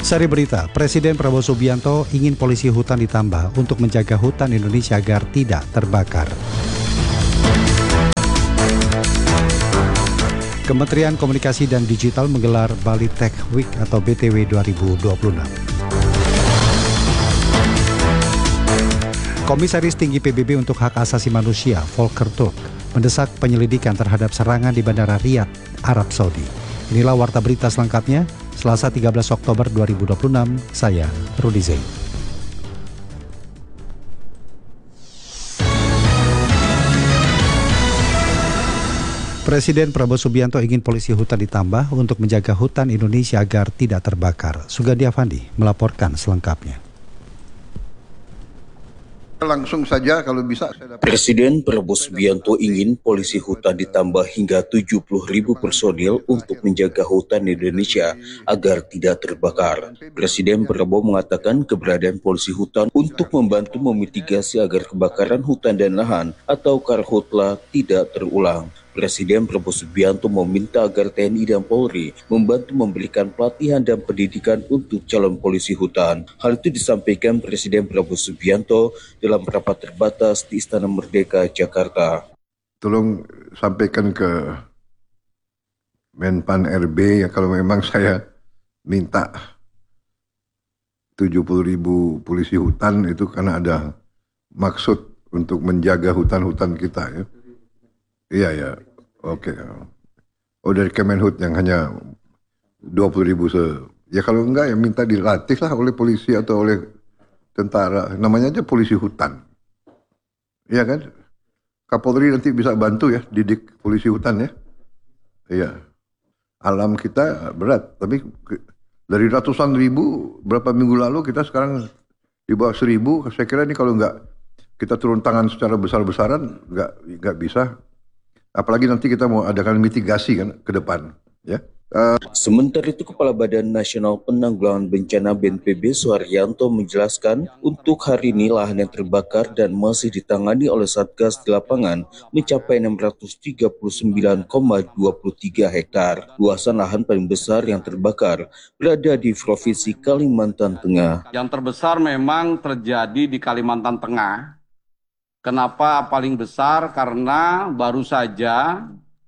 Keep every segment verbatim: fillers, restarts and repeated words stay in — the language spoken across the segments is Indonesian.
Sari berita, Presiden Prabowo Subianto ingin polisi hutan ditambah untuk menjaga hutan Indonesia agar tidak terbakar. Kementerian Komunikasi dan Digital menggelar Bali Tech Week atau B T W dua ribu dua puluh enam. Komisaris Tinggi P B B untuk Hak Asasi Manusia, Volker Turk, mendesak penyelidikan terhadap serangan di Bandara Riyadh, Arab Saudi. Inilah warta berita selengkapnya, Selasa tiga belas Oktober dua ribu dua puluh enam, saya Rudi Zain. Presiden Prabowo Subianto ingin polisi hutan ditambah untuk menjaga hutan Indonesia agar tidak terbakar. Sugandi Avandi melaporkan selengkapnya. Langsung saja kalau bisa. Presiden Prabowo Subianto ingin polisi hutan ditambah hingga tujuh puluh ribu personil untuk menjaga hutan Indonesia agar tidak terbakar. Presiden Prabowo mengatakan keberadaan polisi hutan untuk membantu memitigasi agar kebakaran hutan dan lahan atau karhutla tidak terulang. Presiden Prabowo Subianto meminta agar T N I dan Polri membantu memberikan pelatihan dan pendidikan untuk calon polisi hutan. Hal itu disampaikan Presiden Prabowo Subianto dalam rapat terbatas di Istana Merdeka, Jakarta. Tolong sampaikan ke Menpan R B ya, kalau memang saya minta tujuh puluh ribu polisi hutan itu karena ada maksud untuk menjaga hutan-hutan kita ya. Iya ya, oke. Oh dari Kemenhub yang hanya dua puluh ribu se. Ya kalau enggak ya minta dilatih lah oleh polisi atau oleh tentara. Namanya aja polisi hutan. Iya kan? Kapolri nanti bisa bantu ya didik polisi hutan ya. Iya. Alam kita berat, tapi dari ratusan ribu berapa minggu lalu kita sekarang di bawah seribu. Saya kira ini kalau enggak kita turun tangan secara besar-besaran enggak enggak bisa. Apalagi nanti kita mau adakan mitigasi kan ke depan, ya. Uh, Sementara itu, Kepala Badan Nasional Penanggulangan Bencana B N P B Suharyanto menjelaskan untuk hari ini lahan yang terbakar dan masih ditangani oleh Satgas di lapangan mencapai enam ratus tiga puluh sembilan koma dua tiga hektar. Luasan lahan paling besar yang terbakar berada di Provinsi Kalimantan Tengah. Yang terbesar memang terjadi di Kalimantan Tengah. Kenapa paling besar? Karena baru saja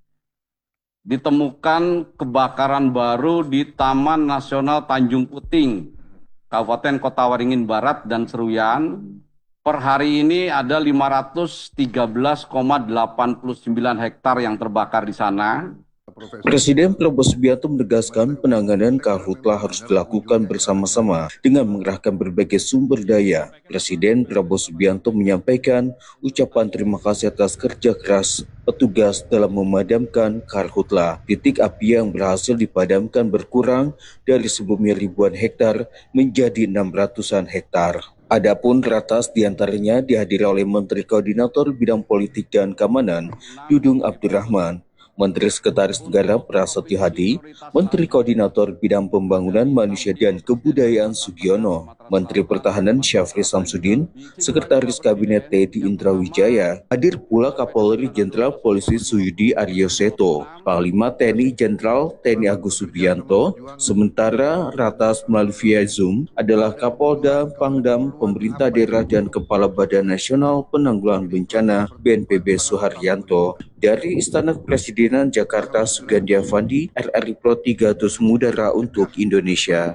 ditemukan kebakaran baru di Taman Nasional Tanjung Puting, Kabupaten Kota Waringin Barat dan Seruyan. Per hari ini ada lima ratus tiga belas koma delapan sembilan hektar yang terbakar di sana. Presiden Prabowo Subianto menegaskan penanganan karhutla harus dilakukan bersama-sama dengan mengerahkan berbagai sumber daya. Presiden Prabowo Subianto menyampaikan ucapan terima kasih atas kerja keras petugas dalam memadamkan karhutla. Titik api yang berhasil dipadamkan berkurang dari sebelumnya ribuan hektar menjadi enam ratusan hektar. Adapun ratas diantaranya dihadiri oleh Menteri Koordinator Bidang Politik dan Keamanan Dudung Abdurrahman, Menteri Sekretaris Negara Prasetyo Hadi, Menteri Koordinator Bidang Pembangunan Manusia dan Kebudayaan Sugiono, Menteri Pertahanan Syafri Samsudin, Sekretaris Kabinet Teddy Indrawijaya. Hadir pula Kapolri Jenderal Polisi Suyudi Aryoseto, Panglima T N I Jenderal T N I Agus Subianto. Sementara ratas melalui via Zoom adalah Kapolda, Pangdam, Pemerintah Daerah dan Kepala Badan Nasional Penanggulangan Bencana B N P B Suharyanto. Dari Istana Kepresidenan Jakarta, Sugandi Avandi, R R I Pro tiga Terus Mudara untuk Indonesia.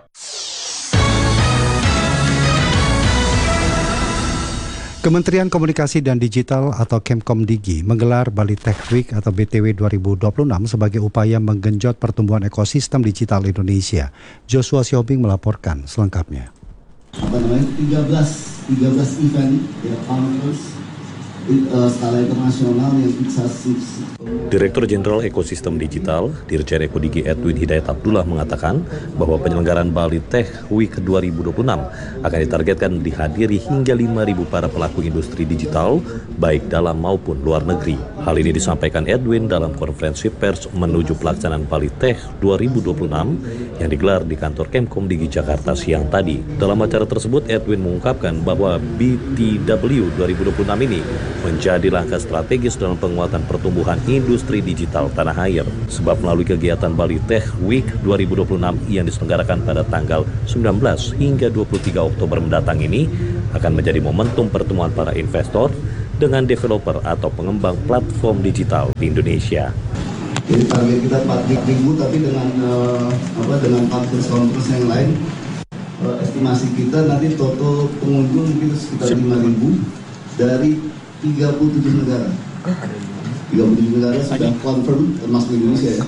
Kementerian Komunikasi dan Digital atau Kemkomdigi menggelar Bali Tech Week atau B T W dua ribu dua puluh enam sebagai upaya menggenjot pertumbuhan ekosistem digital Indonesia. Joshua Siobing melaporkan selengkapnya. Apa namanya? tiga belas event ya, conference uh, skala internasional yang bisa. Direktur Jenderal Ekosistem Digital, Dirjen Ekodigi Edwin Hidayat Abdullah mengatakan bahwa penyelenggaraan Bali Tech Week dua ribu dua puluh enam akan ditargetkan dihadiri hingga lima ribu para pelaku industri digital, baik dalam maupun luar negeri. Hal ini disampaikan Edwin dalam konferensi pers menuju pelaksanaan Bali Tech dua ribu dua puluh enam yang digelar di kantor Kemkom Digi Jakarta siang tadi. Dalam acara tersebut, Edwin mengungkapkan bahwa B T W dua ribu dua puluh enam ini menjadi langkah strategis dalam penguatan pertumbuhan industri digital tanah air. Sebab melalui kegiatan Bali Tech Week dua ribu dua puluh enam yang diselenggarakan pada tanggal sembilan belas hingga dua puluh tiga Oktober mendatang ini akan menjadi momentum pertemuan para investor dengan developer atau pengembang platform digital di Indonesia. Jadi target kita empat ribu, tapi dengan uh, apa dengan conference-conference yang lain, uh, estimasi kita nanti total pengunjung mungkin sekitar lima ribu dari tiga puluh tujuh negara. tiga puluh tujuh negara sudah confirm, termasuk Indonesia ya.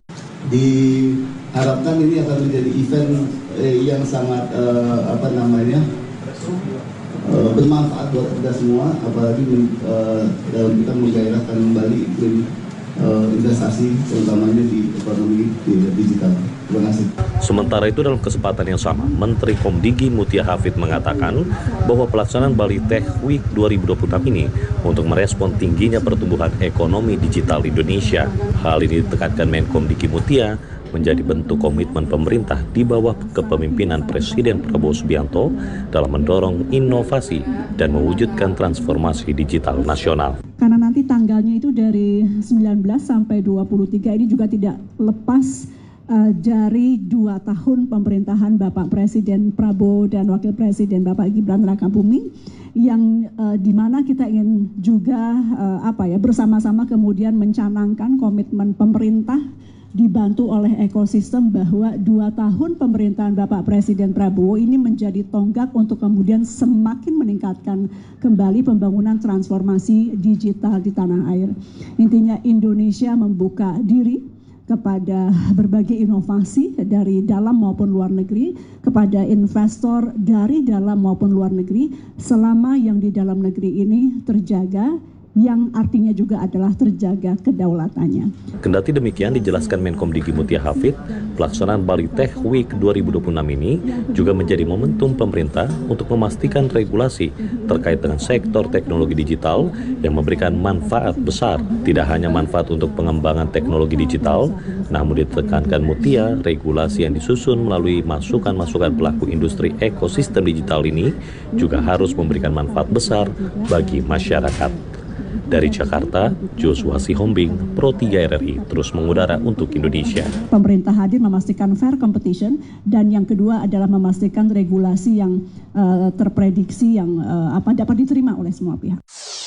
Diharapkan ini akan menjadi event eh, yang sangat uh, apa namanya Uh, bermanfaat buat kita semua, apalagi uh, dalam kita menggairahkan kembali iklim uh, investasi, terutamanya di ekonomi digital. Terima kasih. Sementara itu dalam kesempatan yang sama, Menteri Komdigi Mutia Hafid mengatakan bahwa pelaksanaan Bali Tech Week dua ribu dua puluh enam ini untuk merespon tingginya pertumbuhan ekonomi digital Indonesia. Hal ini ditekankan Menkomdigi Mutia menjadi bentuk komitmen pemerintah di bawah kepemimpinan Presiden Prabowo Subianto dalam mendorong inovasi dan mewujudkan transformasi digital nasional. Karena nanti tanggalnya itu dari sembilan belas sampai dua puluh tiga ini juga tidak lepas uh, dari dua tahun pemerintahan Bapak Presiden Prabowo dan Wakil Presiden Bapak Gibran Rakabuming yang uh, di mana kita ingin juga uh, apa ya bersama-sama kemudian mencanangkan komitmen pemerintah dibantu oleh ekosistem bahwa dua tahun pemerintahan Bapak Presiden Prabowo ini menjadi tonggak untuk kemudian semakin meningkatkan kembali pembangunan transformasi digital di tanah air. Intinya Indonesia membuka diri kepada berbagai inovasi dari dalam maupun luar negeri, kepada investor dari dalam maupun luar negeri, selama yang di dalam negeri ini terjaga, yang artinya juga adalah terjaga kedaulatannya. Kendati demikian, dijelaskan Menkomdigi Mutia Hafid, pelaksanaan Bali Tech Week dua ribu dua puluh enam ini juga menjadi momentum pemerintah untuk memastikan regulasi terkait dengan sektor teknologi digital yang memberikan manfaat besar. Tidak hanya manfaat untuk pengembangan teknologi digital, namun ditekankan Mutia, regulasi yang disusun melalui masukan-masukan pelaku industri ekosistem digital ini juga harus memberikan manfaat besar bagi masyarakat. Dari Jakarta, Joshua Sihombing, Pro tiga R R I, terus mengudara untuk Indonesia. Pemerintah hadir memastikan fair competition, dan yang kedua adalah memastikan regulasi yang uh, terprediksi, yang uh, apa dapat diterima oleh semua pihak.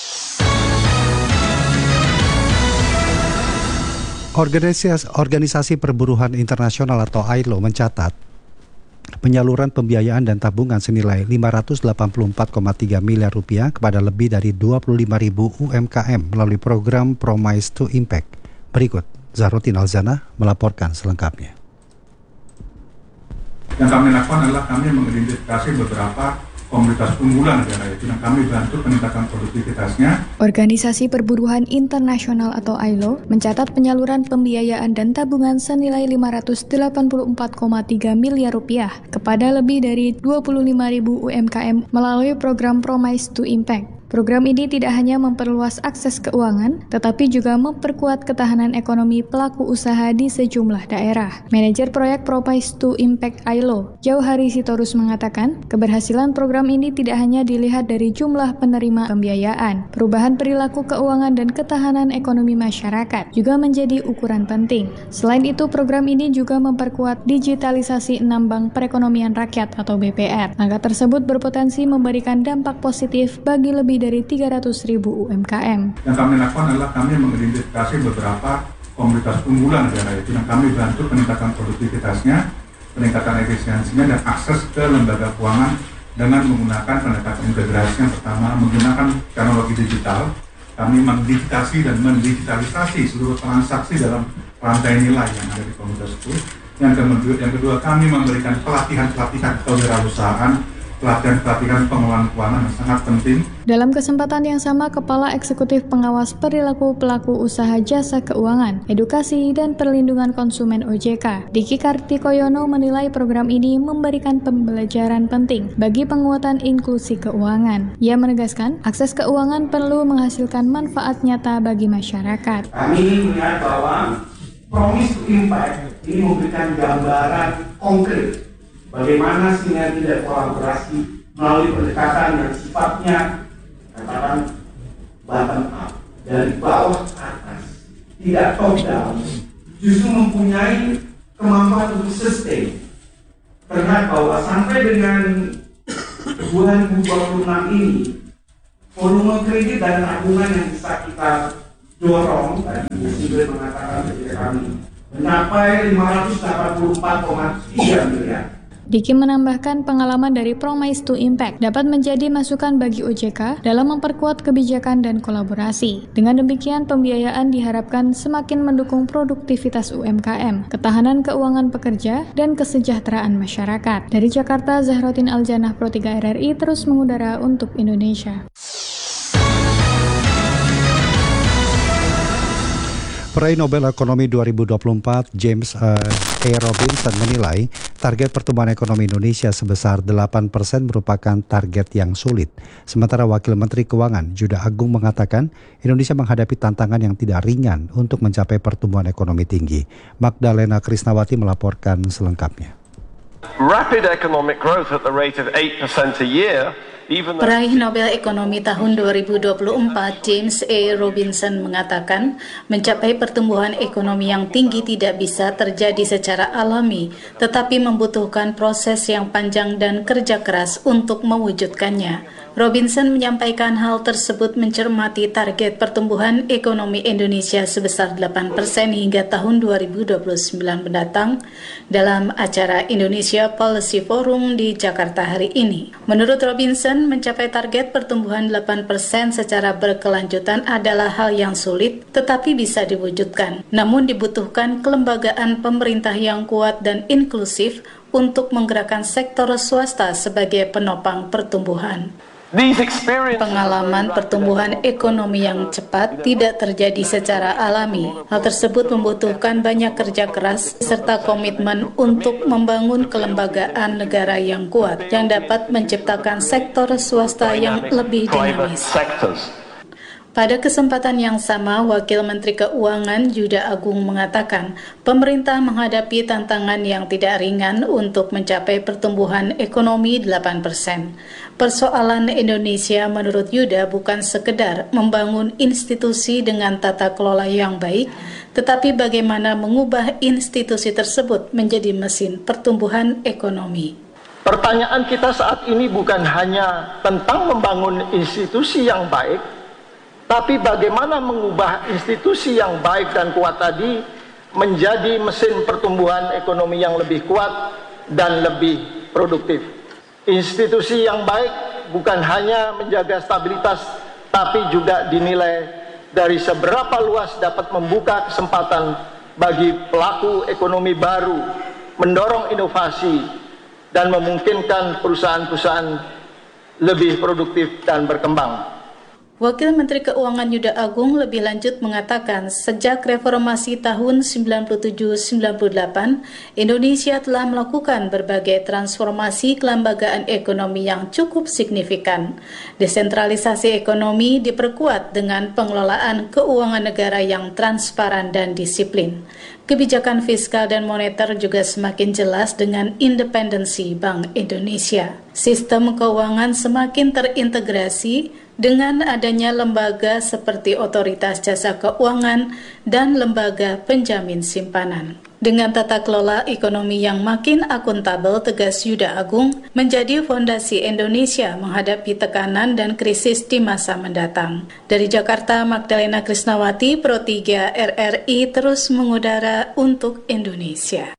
Organisasi, Organisasi Perburuhan Internasional atau I L O mencatat penyaluran pembiayaan dan tabungan senilai lima ratus delapan puluh empat koma tiga miliar rupiah kepada lebih dari dua puluh lima ribu U M K M melalui program Promise to Impact. Berikut, Zahrotin Alzana melaporkan selengkapnya. Yang kami lakukan adalah kami mengidentifikasi beberapa komoditas unggulan negara itu dan kami bantu peningkatan produktivitasnya. Organisasi Perburuhan Internasional atau I L O mencatat penyaluran pembiayaan dan tabungan senilai lima ratus delapan puluh empat koma tiga miliar rupiah kepada lebih dari dua puluh lima ribu U M K M melalui program Promise to Impact. Program ini tidak hanya memperluas akses keuangan, tetapi juga memperkuat ketahanan ekonomi pelaku usaha di sejumlah daerah. Manajer proyek Promise to Impact I L O, Jauhari Sitorus mengatakan, keberhasilan program ini tidak hanya dilihat dari jumlah penerima pembiayaan. Perubahan perilaku keuangan dan ketahanan ekonomi masyarakat juga menjadi ukuran penting. Selain itu, program ini juga memperkuat digitalisasi enam bank perekonomian rakyat atau B P R. Langkah tersebut berpotensi memberikan dampak positif bagi lebih dari tiga ratus ribu U M K M. Yang kami lakukan adalah kami mengidentifikasi beberapa komoditas unggulan negara itu dan kami bantu peningkatan produktivitasnya, peningkatan efisiensinya dan akses ke lembaga keuangan dengan menggunakan pendekatan integrasi. Yang pertama, menggunakan teknologi digital. Kami mendigitasi dan mendigitalisasi seluruh transaksi dalam rantai nilai yang ada di komoditas itu. Yang kedua, yang kedua kami memberikan pelatihan-pelatihan kewirausahaan pelatihan-pelatihan pengelolaan keuangan yang sangat penting. Dalam kesempatan yang sama, Kepala Eksekutif Pengawas Perilaku Pelaku Usaha Jasa Keuangan, Edukasi dan Perlindungan Konsumen O J K, Diki Kartikoyono menilai program ini memberikan pembelajaran penting bagi penguatan inklusi keuangan. Ia menegaskan, akses keuangan perlu menghasilkan manfaat nyata bagi masyarakat. Kami melihat bahwa Promise to Impact ini memberikan gambaran konkret bagaimana sinergi dan kolaborasi melalui pendekatan yang sifatnya katakan bottom up, dari bawah ke atas, tidak top down, justru mempunyai kemampuan untuk sustain. Terlihat bahwa sampai dengan dua ribu dua puluh enam ini, volume kredit dan tabungan yang bisa kita dorong, tadi Presiden mengatakan kepada kami, mencapai lima ratus delapan puluh empat koma tiga miliar. Diki menambahkan pengalaman dari Promise to Impact dapat menjadi masukan bagi O J K dalam memperkuat kebijakan dan kolaborasi. Dengan demikian, pembiayaan diharapkan semakin mendukung produktivitas U M K M, ketahanan keuangan pekerja, dan kesejahteraan masyarakat. Dari Jakarta, Zahrotin Aljanah, Pro tiga R R I terus mengudara untuk Indonesia. Peraih Nobel Ekonomi dua ribu dua puluh empat James uh, A. Robinson menilai target pertumbuhan ekonomi Indonesia sebesar delapan persen merupakan target yang sulit. Sementara Wakil Menteri Keuangan Juda Agung mengatakan Indonesia menghadapi tantangan yang tidak ringan untuk mencapai pertumbuhan ekonomi tinggi. Magdalena Krisnawati melaporkan selengkapnya. Rapid economic growth at the rate of eight percent a year. Peraih Nobel Ekonomi tahun dua ribu dua puluh empat James A. Robinson mengatakan mencapai pertumbuhan ekonomi yang tinggi tidak bisa terjadi secara alami, tetapi membutuhkan proses yang panjang dan kerja keras untuk mewujudkannya. Robinson menyampaikan hal tersebut mencermati target pertumbuhan ekonomi Indonesia sebesar delapan persen hingga tahun dua ribu dua puluh sembilan mendatang dalam acara Indonesia Policy Forum di Jakarta hari ini. Menurut Robinson, mencapai target pertumbuhan delapan persen secara berkelanjutan adalah hal yang sulit tetapi bisa diwujudkan. Namun dibutuhkan kelembagaan pemerintah yang kuat dan inklusif untuk menggerakkan sektor swasta sebagai penopang pertumbuhan. Pengalaman pertumbuhan ekonomi yang cepat tidak terjadi secara alami. Hal tersebut membutuhkan banyak kerja keras serta komitmen untuk membangun kelembagaan negara yang kuat yang dapat menciptakan sektor swasta yang lebih dinamis. Pada kesempatan yang sama, Wakil Menteri Keuangan Juda Agung mengatakan, pemerintah menghadapi tantangan yang tidak ringan untuk mencapai pertumbuhan ekonomi delapan persen. Persoalan Indonesia menurut Yuda bukan sekedar membangun institusi dengan tata kelola yang baik, tetapi bagaimana mengubah institusi tersebut menjadi mesin pertumbuhan ekonomi. Pertanyaan kita saat ini bukan hanya tentang membangun institusi yang baik, tapi bagaimana mengubah institusi yang baik dan kuat tadi menjadi mesin pertumbuhan ekonomi yang lebih kuat dan lebih produktif. Institusi yang baik bukan hanya menjaga stabilitas, tapi juga dinilai dari seberapa luas dapat membuka kesempatan bagi pelaku ekonomi baru, mendorong inovasi, dan memungkinkan perusahaan-perusahaan lebih produktif dan berkembang. Wakil Menteri Keuangan Yuda Agung lebih lanjut mengatakan, sejak reformasi tahun sembilan puluh tujuh sembilan puluh delapan, Indonesia telah melakukan berbagai transformasi kelembagaan ekonomi yang cukup signifikan. Desentralisasi ekonomi diperkuat dengan pengelolaan keuangan negara yang transparan dan disiplin. Kebijakan fiskal dan moneter juga semakin jelas dengan independensi Bank Indonesia. Sistem keuangan semakin terintegrasi dengan adanya lembaga seperti Otoritas Jasa Keuangan dan Lembaga Penjamin Simpanan. Dengan tata kelola ekonomi yang makin akuntabel, tegas Yuda Agung, menjadi fondasi Indonesia menghadapi tekanan dan krisis di masa mendatang. Dari Jakarta, Magdalena Krisnawati, Pro tiga R R I terus mengudara untuk Indonesia.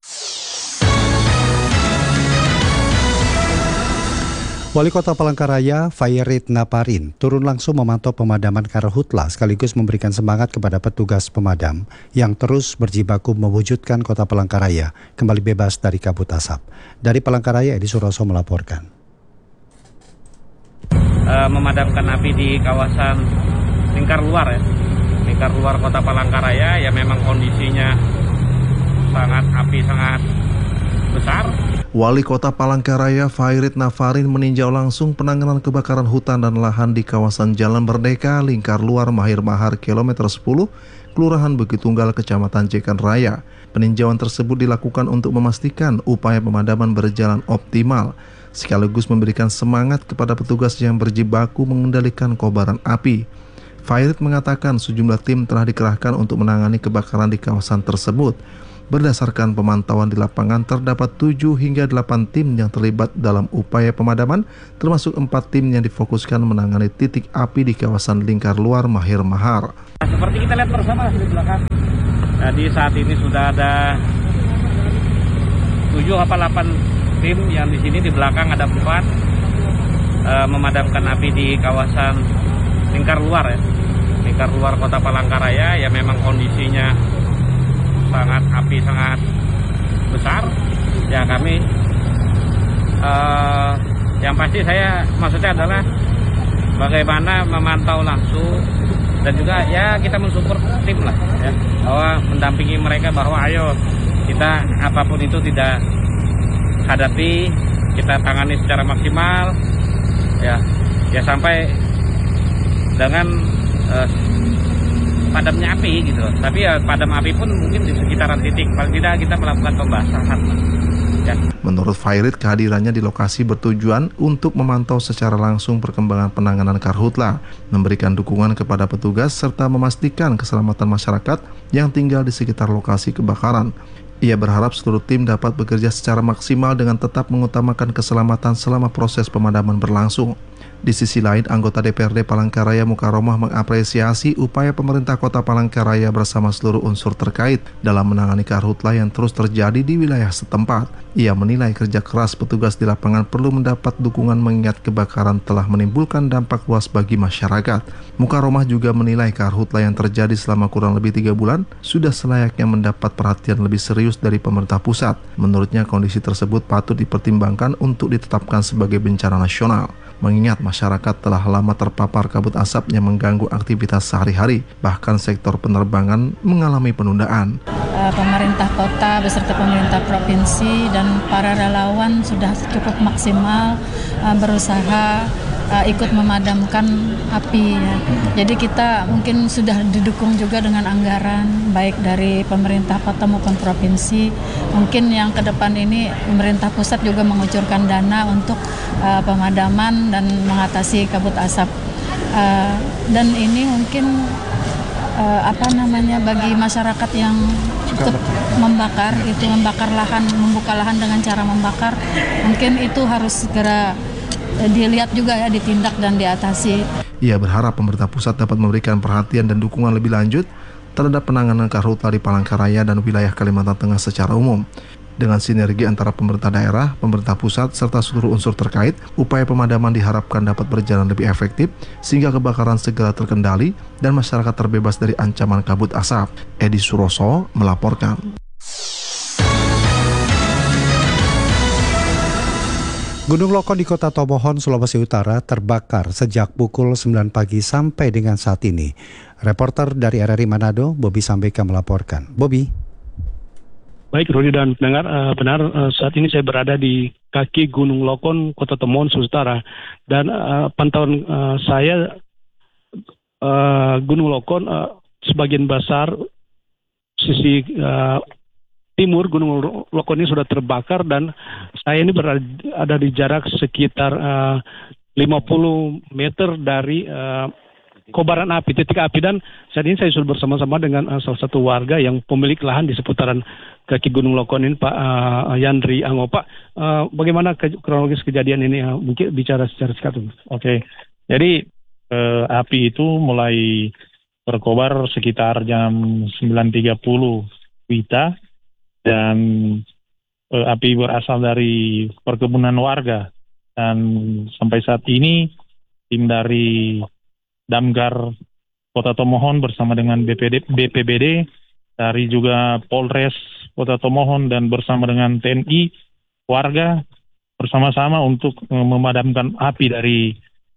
Wali Kota Palangkaraya, Fairit Naparin, turun langsung memantau pemadaman karhutla sekaligus memberikan semangat kepada petugas pemadam yang terus berjibaku mewujudkan Kota Palangkaraya kembali bebas dari kabut asap. Dari Palangkaraya, Edi Suroso melaporkan. uh, memadamkan api di kawasan lingkar luar ya, lingkar luar Kota Palangkaraya. Ya memang kondisinya sangat api sangat besar. Wali Kota Palangkaraya Fairit Nafarin meninjau langsung penanganan kebakaran hutan dan lahan di kawasan Jalan Merdeka, lingkar luar Mahir Mahar kilometer sepuluh, Kelurahan Bukit Tunggal, Kecamatan Jekan Raya. Peninjauan tersebut dilakukan untuk memastikan upaya pemadaman berjalan optimal, sekaligus memberikan semangat kepada petugas yang berjibaku mengendalikan kobaran api. Fairit mengatakan sejumlah tim telah dikerahkan untuk menangani kebakaran di kawasan tersebut. Berdasarkan pemantauan di lapangan, terdapat tujuh hingga delapan tim yang terlibat dalam upaya pemadaman, termasuk empat tim yang difokuskan menangani titik api di kawasan lingkar luar Mahir Mahar. Seperti kita lihat bersama di belakang, jadi saat ini sudah ada tujuh atau delapan tim yang di sini, di belakang ada empat, e, memadamkan api di kawasan lingkar luar ya, lingkar luar Kota Palangkaraya. Ya memang kondisinya sangat api sangat besar. Ya kami uh, yang pasti saya maksudnya adalah bagaimana memantau langsung dan juga ya kita mensupport tim lah ya, bahwa mendampingi mereka bahwa ayo kita apapun itu tidak hadapi, kita tangani secara maksimal ya, ya sampai dengan uh, padamnya api gitu. Tapi ya padam api pun mungkin di sekitaran titik, paling tidak kita melakukan pembasahan ya. Menurut Fairit, kehadirannya di lokasi bertujuan untuk memantau secara langsung perkembangan penanganan karhutla, memberikan dukungan kepada petugas serta memastikan keselamatan masyarakat yang tinggal di sekitar lokasi kebakaran. Ia berharap seluruh tim dapat bekerja secara maksimal dengan tetap mengutamakan keselamatan selama proses pemadaman berlangsung. Di sisi lain, anggota D P R D Palangkaraya Mukaromah mengapresiasi upaya pemerintah Kota Palangkaraya bersama seluruh unsur terkait dalam menangani karhutla yang terus terjadi di wilayah setempat. Ia menilai kerja keras petugas di lapangan perlu mendapat dukungan mengingat kebakaran telah menimbulkan dampak luas bagi masyarakat. Mukaromah juga menilai karhutla yang terjadi selama kurang lebih tiga bulan sudah selayaknya mendapat perhatian lebih serius dari pemerintah pusat. Menurutnya kondisi tersebut patut dipertimbangkan untuk ditetapkan sebagai bencana nasional, mengingat masyarakat telah lama terpapar kabut asap yang mengganggu aktivitas sehari-hari, bahkan sektor penerbangan mengalami penundaan. Pemerintah kota beserta pemerintah provinsi dan para relawan sudah cukup maksimal berusaha ikut memadamkan api ya. Jadi kita mungkin sudah didukung juga dengan anggaran baik dari pemerintah kota maupun provinsi. Mungkin yang ke depan ini pemerintah pusat juga mengucurkan dana untuk uh, pemadaman dan mengatasi kabut asap. Uh, dan ini mungkin uh, apa namanya bagi masyarakat yang ikut membakar itu membakar lahan, membuka lahan dengan cara membakar, mungkin itu harus segera dilihat juga ya, ditindak dan diatasi. Ia berharap pemerintah pusat dapat memberikan perhatian dan dukungan lebih lanjut terhadap penanganan karhutla di Palangkaraya dan wilayah Kalimantan Tengah secara umum. Dengan sinergi antara pemerintah daerah, pemerintah pusat, serta seluruh unsur terkait, upaya pemadaman diharapkan dapat berjalan lebih efektif sehingga kebakaran segera terkendali dan masyarakat terbebas dari ancaman kabut asap. Edi Suroso melaporkan. Gunung Lokon di Kota Tomohon, Sulawesi Utara terbakar sejak pukul sembilan pagi sampai dengan saat ini. Reporter dari R R I Manado, Bobby Sambeka melaporkan. Bobby. Baik, Rudi dan pendengar, uh, benar uh, saat ini saya berada di kaki Gunung Lokon, Kota Tomohon, Sulawesi Utara. Dan uh, pantauan uh, saya, uh, Gunung Lokon uh, sebagian besar sisi uh, timur Gunung Lokon ini sudah terbakar dan saya ini berada ada di jarak sekitar uh, lima puluh meter dari uh, kobaran api, titik api. Dan saat ini saya sudah bersama-sama dengan uh, salah satu warga yang pemilik lahan di seputaran kaki Gunung Lokon ini, Pak uh, Yandri Ango. Pak, uh, bagaimana ke- kronologis kejadian ini? Uh, mungkin bicara secara singkat. Oke, jadi uh, api itu mulai berkobar sekitar jam sembilan tiga puluh Wita dan uh, api berasal dari perkebunan warga. Dan sampai saat ini tim dari Damkar Kota Tomohon bersama dengan B P D, B P B D, dari juga Polres Kota Tomohon dan bersama dengan T N I, warga bersama-sama untuk uh, memadamkan api dari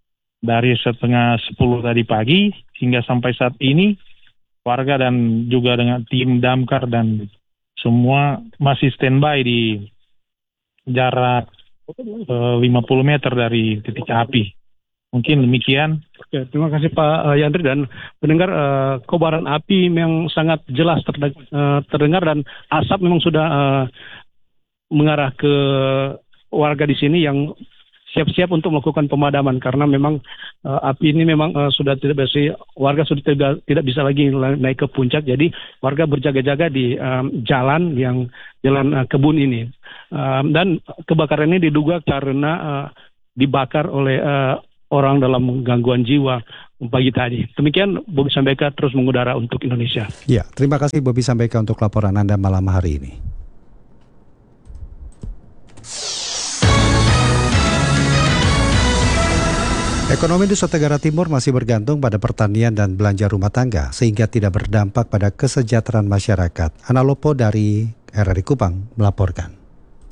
dari setengah sepuluh tadi pagi hingga sampai saat ini warga dan juga dengan tim damkar dan semua masih standby di jarak uh, lima puluh meter dari titik api. Mungkin demikian. Oke, terima kasih Pak Yandri dan pendengar, uh, kobaran api memang sangat jelas terde- uh, terdengar dan asap memang sudah uh, mengarah ke warga di sini yang siap-siap untuk melakukan pemadaman karena memang uh, api ini memang uh, sudah tidak bisa, warga sudah tidak, tidak bisa lagi naik ke puncak, jadi warga berjaga-jaga di um, jalan yang jalan uh, kebun ini. Um, dan kebakaran ini diduga karena uh, dibakar oleh uh, orang dalam gangguan jiwa pagi tadi. Demikian Bobi Sambeka terus mengudara untuk Indonesia. Ya, terima kasih Bobi Sambeka untuk laporan Anda malam hari ini. Ekonomi Nusa Tenggara Timur masih bergantung pada pertanian dan belanja rumah tangga sehingga tidak berdampak pada kesejahteraan masyarakat. Ana Lopo dari R R I Kupang melaporkan.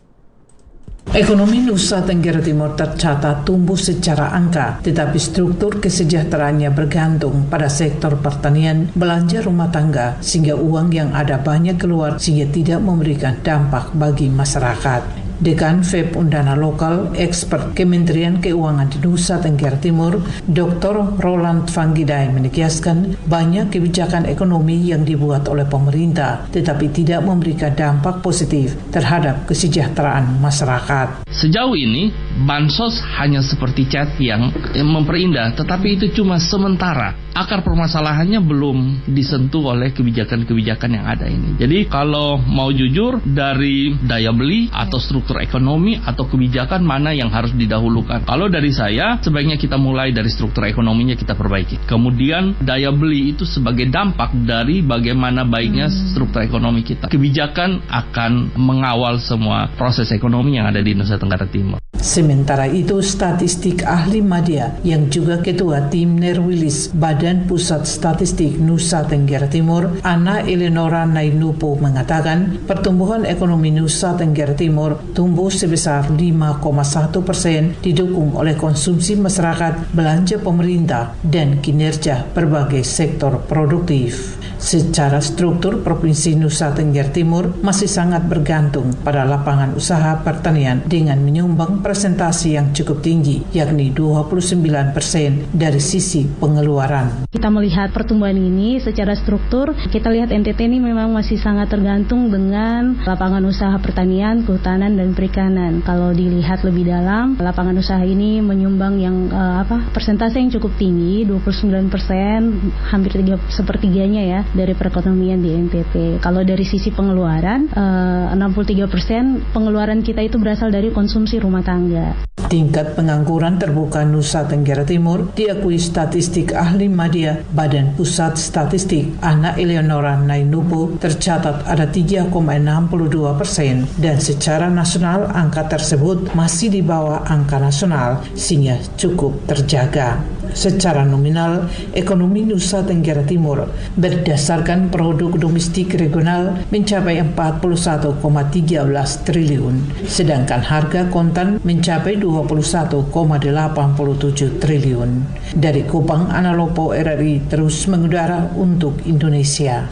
Ekonomi Nusa Tenggara Timur tercatat tumbuh secara angka, tetapi struktur kesejahteraannya bergantung pada sektor pertanian, belanja rumah tangga, sehingga uang yang ada banyak keluar sehingga tidak memberikan dampak bagi masyarakat. Dekan V E P Undana Lokal, ekspert Kementerian Keuangan di Nusa Tenggara Timur, Doktor Roland Vanggidai menegaskan banyak kebijakan ekonomi yang dibuat oleh pemerintah, tetapi tidak memberikan dampak positif terhadap kesejahteraan masyarakat. Sejauh ini, bansos hanya seperti cat yang memperindah, tetapi itu cuma sementara. Akar permasalahannya belum disentuh oleh kebijakan-kebijakan yang ada ini. Jadi kalau mau jujur, dari daya beli atau struktur ekonomi atau kebijakan mana yang harus didahulukan. Kalau dari saya, sebaiknya kita mulai dari struktur ekonominya kita perbaiki. Kemudian daya beli itu sebagai dampak dari bagaimana baiknya struktur ekonomi kita. Kebijakan akan mengawal semua proses ekonomi yang ada di Nusa Tenggara Timur. Sementara itu, statistik ahli media yang juga ketua tim Nerwilis Badan Pusat Statistik Nusa Tenggara Timur, Ana Eleonora Nainupo mengatakan pertumbuhan ekonomi Nusa Tenggara Timur tumbuh sebesar lima koma satu persen didukung oleh konsumsi masyarakat, belanja pemerintah, dan kinerja berbagai sektor produktif. Secara struktur, Provinsi Nusa Tenggara Timur masih sangat bergantung pada lapangan usaha pertanian dengan menyumbang presentasi yang cukup tinggi, yakni dua puluh sembilan persen dari sisi pengeluaran. Kita melihat pertumbuhan ini secara struktur, kita lihat N T T ini memang masih sangat tergantung dengan lapangan usaha pertanian, kehutanan, dan perikanan. Kalau dilihat lebih dalam, lapangan usaha ini menyumbang yang uh, apa persentase yang cukup tinggi, dua puluh sembilan persen, hampir tiga sepertiganya ya dari perekonomian di N T T. Kalau dari sisi pengeluaran, uh, enam puluh tiga persen pengeluaran kita itu berasal dari konsumsi rumah tangga. Tingkat pengangguran terbuka Nusa Tenggara Timur diakui statistik ahli media Badan Pusat Statistik Ana Eleonora Nainupo tercatat ada tiga koma enam dua persen dan secara nasional angka tersebut masih di bawah angka nasional sehingga cukup terjaga. Secara nominal, ekonomi Nusa Tenggara Timur berdasarkan produk domestik regional mencapai empat puluh satu koma satu tiga triliun, sedangkan harga kontan mencapai dua puluh satu koma delapan tujuh triliun. Dari Kupang, Ana Lopo, R R I terus mengudara untuk Indonesia.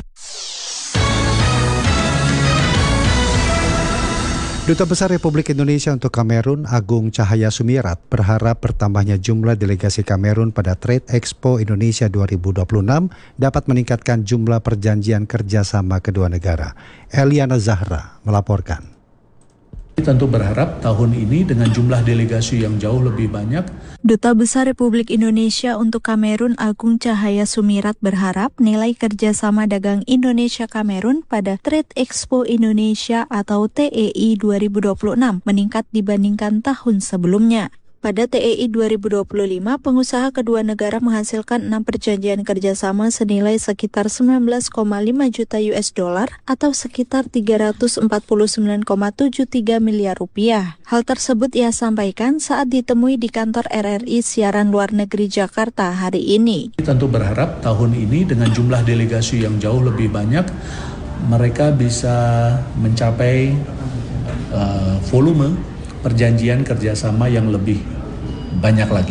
Duta Besar Republik Indonesia untuk Kamerun, Agung Cahaya Sumirat, berharap bertambahnya jumlah delegasi Kamerun pada Trade Expo Indonesia dua ribu dua puluh enam dapat meningkatkan jumlah perjanjian kerjasama kedua negara. Eliana Zahra melaporkan. Tentu berharap tahun ini dengan jumlah delegasi yang jauh lebih banyak. Duta Besar Republik Indonesia untuk Kamerun Agung Cahaya Sumirat berharap nilai kerjasama dagang Indonesia-Kamerun pada Trade Expo Indonesia atau T E I dua ribu dua puluh enam meningkat dibandingkan tahun sebelumnya. Pada T E I dua ribu dua puluh lima, pengusaha kedua negara menghasilkan enam perjanjian kerjasama senilai sekitar sembilan belas koma lima juta U S dollar atau sekitar tiga ratus empat puluh sembilan koma tujuh tiga miliar rupiah. Hal tersebut ia sampaikan saat ditemui di kantor R R I Siaran Luar Negeri Jakarta hari ini. Tentu berharap tahun ini dengan jumlah delegasi yang jauh lebih banyak, mereka bisa mencapai uh, volume perjanjian kerjasama yang lebih banyak lagi.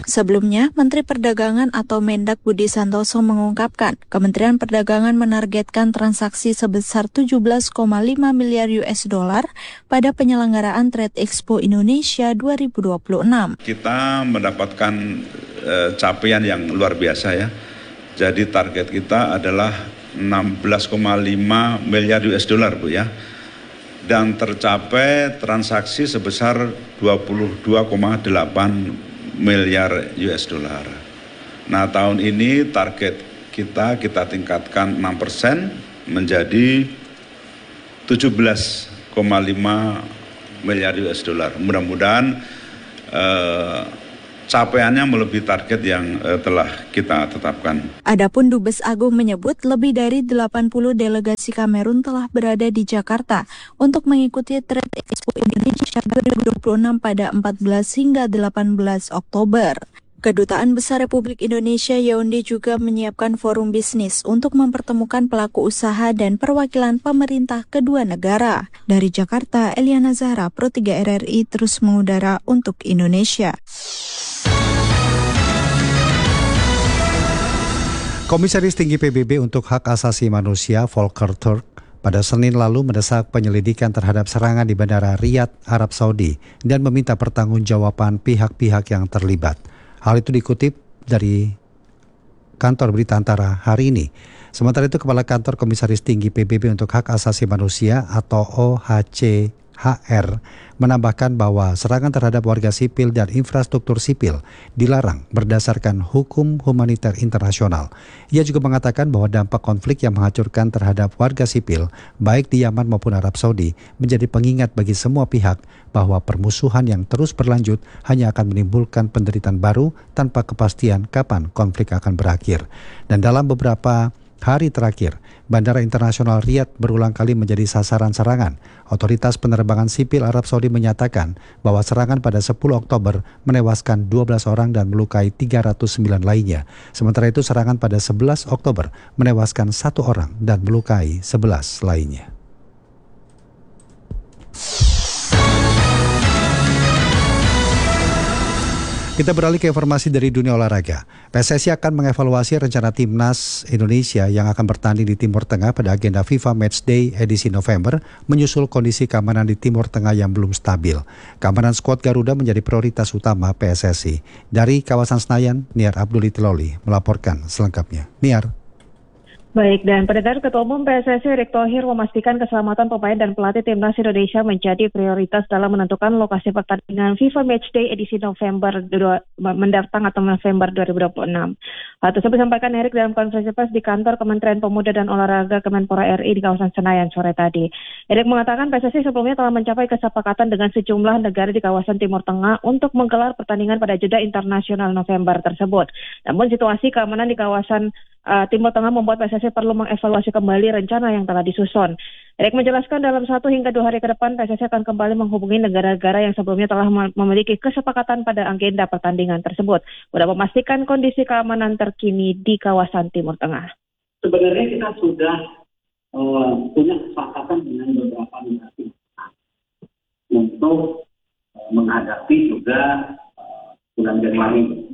Sebelumnya, Menteri Perdagangan atau Mendak Budi Santoso mengungkapkan, Kementerian Perdagangan menargetkan transaksi sebesar tujuh belas koma lima miliar U S dollar pada penyelenggaraan Trade Expo Indonesia dua ribu dua puluh enam. Kita mendapatkan eh, capaian yang luar biasa ya. Jadi target kita adalah enam belas koma lima miliar U S dollar, Bu ya. Dan tercapai transaksi sebesar dua puluh dua koma delapan miliar U S dollar. Nah, tahun ini target kita kita tingkatkan enam persen menjadi tujuh belas koma lima miliar U S dollar. Mudah-mudahan eh, capaiannya melebihi target yang uh, telah kita tetapkan. Adapun Dubes Agung menyebut lebih dari delapan puluh delegasi Kamerun telah berada di Jakarta untuk mengikuti Trade Expo Indonesia dua ribu dua puluh enam pada empat belas hingga delapan belas Oktober. Kedutaan Besar Republik Indonesia Yaounde juga menyiapkan forum bisnis untuk mempertemukan pelaku usaha dan perwakilan pemerintah kedua negara. Dari Jakarta, Eliana Zahra, Pro tiga R R I terus mengudara untuk Indonesia. Komisaris Tinggi P B B untuk Hak Asasi Manusia Volker Turk pada Senin lalu mendesak penyelidikan terhadap serangan di Bandara Riyadh, Arab Saudi dan meminta pertanggungjawaban pihak-pihak yang terlibat. Hal itu dikutip dari kantor berita Antara hari ini. Sementara itu, Kepala Kantor Komisaris Tinggi P B B untuk Hak Asasi Manusia atau O H C H R menambahkan bahwa serangan terhadap warga sipil dan infrastruktur sipil dilarang berdasarkan hukum humaniter internasional. Ia juga mengatakan bahwa dampak konflik yang menghancurkan terhadap warga sipil, baik di Yaman maupun Arab Saudi, menjadi pengingat bagi semua pihak bahwa permusuhan yang terus berlanjut hanya akan menimbulkan penderitaan baru tanpa kepastian kapan konflik akan berakhir. Dan dalam beberapa hari terakhir, Bandara Internasional Riyadh berulang kali menjadi sasaran serangan. Otoritas penerbangan sipil Arab Saudi menyatakan bahwa serangan pada sepuluh Oktober menewaskan dua belas orang dan melukai tiga ratus sembilan lainnya. Sementara itu, serangan pada sebelas Oktober menewaskan satu orang dan melukai sebelas lainnya. Kita beralih ke informasi dari dunia olahraga. P S S I akan mengevaluasi rencana timnas Indonesia yang akan bertanding di Timur Tengah pada agenda FIFA Matchday edisi November, menyusul kondisi keamanan di Timur Tengah yang belum stabil. Keamanan skuad Garuda menjadi prioritas utama P S S I. Dari kawasan Senayan, Niar Abdul Tiloli melaporkan selengkapnya. Niar. Baik, dan pendengar, Ketua Umum P S S I Erick Thohir memastikan keselamatan pemain dan pelatih timnas Indonesia menjadi prioritas dalam menentukan lokasi pertandingan FIFA Matchday edisi November mendatang atau November dua ribu dua puluh enam. Hal tersebut disampaikan Erick dalam konferensi pers di kantor Kementerian Pemuda dan Olahraga Kemenpora R I di kawasan Senayan sore tadi. Erick mengatakan P S S I sebelumnya telah mencapai kesepakatan dengan sejumlah negara di kawasan Timur Tengah untuk menggelar pertandingan pada jeda internasional November tersebut. Namun situasi keamanan di kawasan uh, Timur Tengah membuat P S S I perlu mengevaluasi kembali rencana yang telah disusun. Erick menjelaskan dalam satu hingga dua hari ke depan P S S I akan kembali menghubungi negara-negara yang sebelumnya telah memiliki kesepakatan pada agenda pertandingan tersebut untuk memastikan kondisi keamanan terkini di kawasan Timur Tengah. Sebenarnya kita sudah uh, punya kesepakatan dengan beberapa negara untuk uh, menghadapi juga uh, bulan Januari.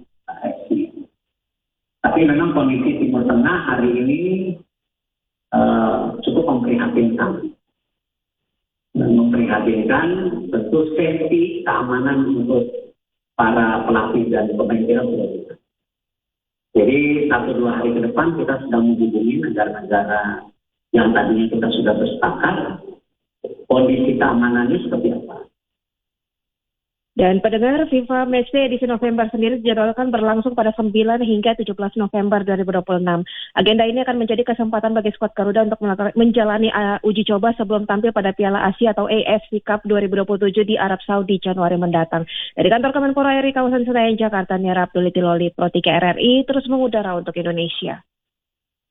Tapi memang kondisi Timur Tengah hari ini uh, cukup memprihatinkan. Dan memprihatinkan tentu safety, keamanan untuk para pelatih dan pemain kita sudah bisa. Jadi satu dua hari ke depan kita sedang menghubungi negara-negara yang tadinya kita sudah bersepakat kondisi keamanannya seperti apa. Dan pendengar, FIFA Matchday edisi November sendiri dijadwalkan berlangsung pada sembilan hingga tujuh belas November dua ribu dua puluh enam. Agenda ini akan menjadi kesempatan bagi skuad Garuda untuk menjalani uh, uji coba sebelum tampil pada Piala Asia atau A F C Cup dua ribu dua puluh tujuh di Arab Saudi Januari mendatang. Dari kantor Kemenpora R I kawasan Senayan Jakarta, Niar Abdul Tiloli, Pro tiga R R I terus mengudara untuk Indonesia.